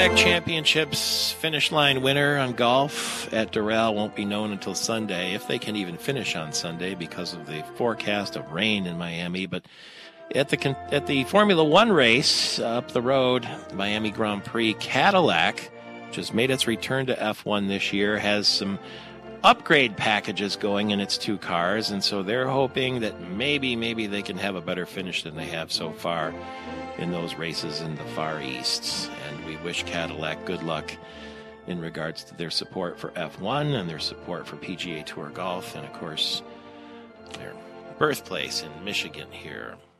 Cadillac Championships finish line winner on golf at Doral won't be known until Sunday, if they can even finish on Sunday because of the forecast of rain in Miami. But at the Formula One race up the road, Miami Grand Prix, Cadillac, which has made its return to F1 this year, has some upgrade packages going in its two cars, and so they're hoping that maybe they can have a better finish than they have so far in those races in the Far East. And we wish Cadillac good luck in regards to their support for F1 and their support for PGA Tour golf, and of course their birthplace in Michigan here.